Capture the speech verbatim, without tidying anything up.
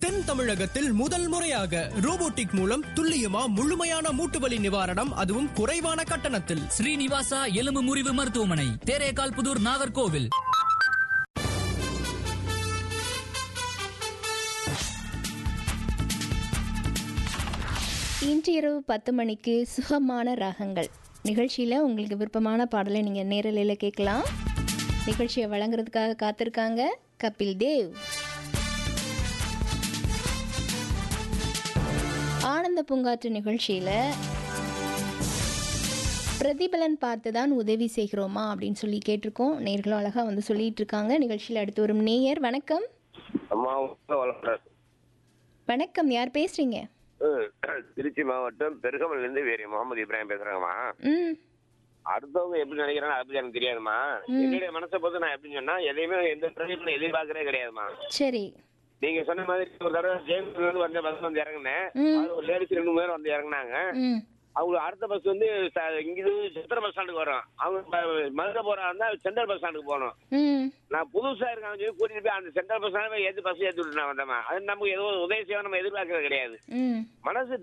தென் தமிழகத்தில் முதல் முறையாக ரோபோட்டிக் மூலம் துல்லியமா முழுமையான மூட்டு வலி நிவாரணம், அதுவும் குறைவான கட்டணத்தில். ஸ்ரீனிவாசா எலும்பு முறிவு மருத்துவமனை, தேரேகால் புதூர், நாகர்கோவில். இன்று இரவு பத்து மணிக்கு சுகமான ராகங்கள் நிகழ்ச்சியில் உங்களுக்கு விருப்பமான பாடலை நீங்கள் நேரலையில் கேட்கலாம். நிகழ்ச்சியை வழங்குறதுக்காக காத்திருக்காங்க கபில் தேவ். ஆனந்த பூங்காற்று நிகழ்ச்சியில் பிரதிபலன் பார்த்து தான் உதவி செய்கிறோமா அப்படின்னு சொல்லி கேட்டிருக்கோம். நேர்களும் அழகாக வந்து சொல்லிட்டு இருக்காங்க. நிகழ்ச்சியில் அடுத்து வரும் நேயர். வணக்கம். வணக்கம், யார் பேசுறீங்க? திருச்சி மாவட்டம் பெருகமல்ல இருந்து வேறு முகமது இப்ராஹிம் பேசுறாங்கம்மா. அடுத்தவங்க எப்படி நினைக்கிறாங்க அதை பத்தி எனக்கு தெரியாதுமா. என்னுடைய மனசை பொறுத்து நான் எப்படின்னு சொன்னா எதையுமே எந்த பிரதிபலனை எதிர்பார்க்கறே கிடையாதுமா. சரி, நீங்க சொன்ன மாதிரி ஒரு தடவை ஜெயலலிதா வந்து வந்த பஸ் வந்து இறங்குனேன். ஒரு லேடிஸ் ரெண்டு பேரும் வந்து இறங்குனாங்க. அவங்க அடுத்த பஸ் வந்து இங்கிருந்து சித்திர பஸ் ஸ்டாண்டுக்கு வரும். அவங்க மதுரை போறா இருந்தா சென்ட்ரல் பஸ் ஸ்டாண்டுக்கு போகணும். நான் புதுசா இருக்காங்க சொல்லி கூட்டிட்டு போய் அந்த சென்ட்ரல் பஸ் ஸ்டாண்ட் ஏற்றி பஸ் ஏற்றி விட்டு நான் வந்தேன். அது நமக்கு ஏதோ உதவி செய்ய நம்ம எதிர்பார்க்கறது கிடையாது. மனசு